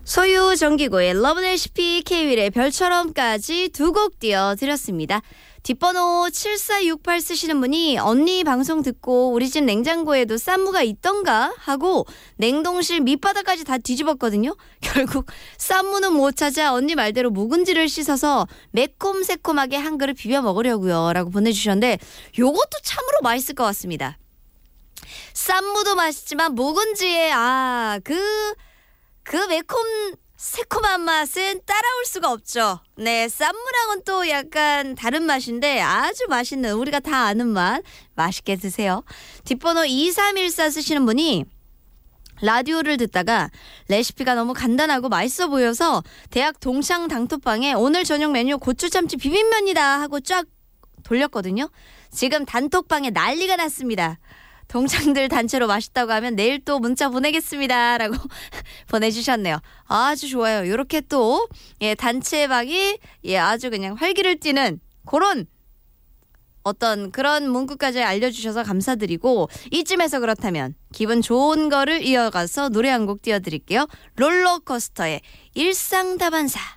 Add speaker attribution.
Speaker 1: 소유 정기고의 러브레시피 K-윌의 별처럼까지 두 곡 띄워드렸습니다. 뒷번호 7468 쓰시는 분이 언니 방송 듣고 우리 집 냉장고에도 쌈무가 있던가 하고 냉동실 밑바닥까지 다 뒤집었거든요. 결국 쌈무는 못 찾아 언니 말대로 묵은지를 씻어서 매콤새콤하게 한 그릇 비벼 먹으려고요 라고 보내주셨는데 요것도 참으로 맛있을 것 같습니다. 쌈무도 맛있지만 묵은지의 그 새콤한 맛은 따라올 수가 없죠. 네, 쌈무랑은 또 약간 다른 맛인데 아주 맛있는 우리가 다 아는 맛 맛있게 드세요. 뒷번호 2314 쓰시는 분이 라디오를 듣다가 레시피가 너무 간단하고 맛있어 보여서 대학 동창 단톡방에 오늘 저녁 메뉴 고추참치 비빔면이다 하고 쫙 돌렸거든요. 지금 단톡방에 난리가 났습니다. 동창들 단체로 맛있다고 하면 내일 또 문자 보내겠습니다 라고 보내주셨네요. 아주 좋아요. 이렇게 또 단체방이 아주 그냥 활기를 띠는 그런 어떤 그런 문구까지 알려주셔서 감사드리고 이쯤에서 그렇다면 기분 좋은 거를 이어가서 노래 한 곡 띄워드릴게요. 롤러코스터의 일상다반사.